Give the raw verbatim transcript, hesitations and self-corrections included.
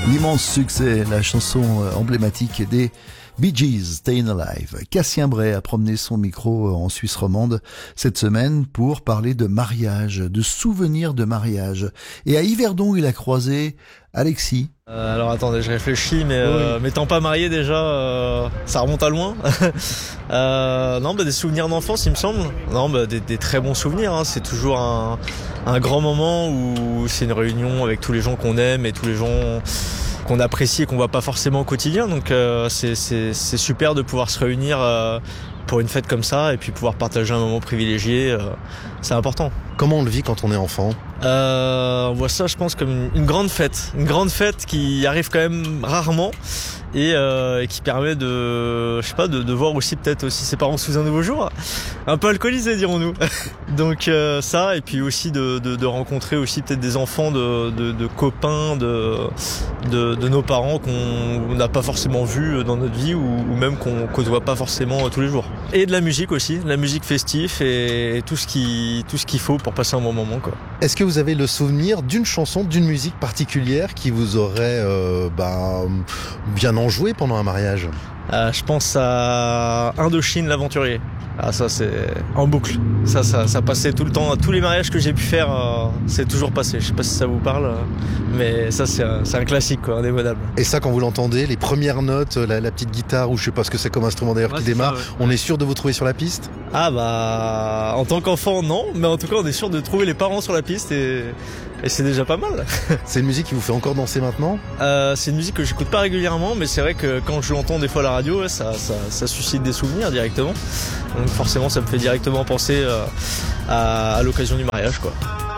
L'immense succès, la chanson emblématique des Bee Gees, Stayin' Alive. Cassien Bray a promené son micro en Suisse romande cette semaine pour parler de mariage, de souvenirs de mariage. Et à Yverdon, il a croisé Alexis. Euh, alors attendez, je réfléchis, mais euh, oui. m'étant pas marié déjà, euh, ça remonte à loin. euh, non, bah, des souvenirs d'enfance, il me semble. Non, bah, des, des très bons souvenirs. Hein. C'est toujours un, un grand moment où c'est une réunion avec tous les gens qu'on aime et tous les gens qu'on apprécie et qu'on voit pas forcément au quotidien. Donc euh, c'est, c'est, c'est super de pouvoir se réunir euh, pour une fête comme ça et puis pouvoir partager un moment privilégié. Euh, c'est important. Comment on le vit quand on est enfant ? Euh, on voit ça, je pense, comme une, une grande fête. Une grande fête qui arrive quand même rarement et, euh, et qui permet de, je sais pas, de, de voir aussi peut-être aussi ses parents sous un nouveau jour. Un peu alcoolisés, dirons-nous. Donc euh, ça, et puis aussi de, de, de rencontrer aussi peut-être des enfants de, de, de copains de, de, de nos parents qu'on n'a pas forcément vus dans notre vie ou, ou même qu'on côtoie pas forcément tous les jours. Et de la musique aussi, de la musique festive et, et tout ce qui, tout ce qu'il faut pour passer un bon moment, quoi. Est-ce que vous avez le souvenir d'une chanson, d'une musique particulière qui vous aurait euh, bah, bien enjoué pendant un mariage ? euh, Je pense à Indochine l'aventurier. Ah, ça c'est en boucle. Ça, ça, ça passait tout le temps. Tous les mariages que j'ai pu faire, euh, c'est toujours passé. Je sais pas si ça vous parle, euh, mais ça c'est un, c'est un classique, quoi, indémodable. Et ça, quand vous l'entendez, les premières notes, la, la petite guitare ou je sais pas ce que c'est comme instrument d'ailleurs Ouais, qui démarre, ça, ouais. On est sûr de vous trouver sur la piste ? Ah bah, en tant qu'enfant non, mais en tout cas on est sûr de trouver les parents sur la piste et, et c'est déjà pas mal. C'est une musique qui vous fait encore danser maintenant ? euh, C'est une musique que j'écoute pas régulièrement, mais c'est vrai que quand je l'entends des fois à la radio, ça, ça, ça suscite des souvenirs directement. Donc forcément ça me fait directement penser euh, à, à l'occasion du mariage, quoi.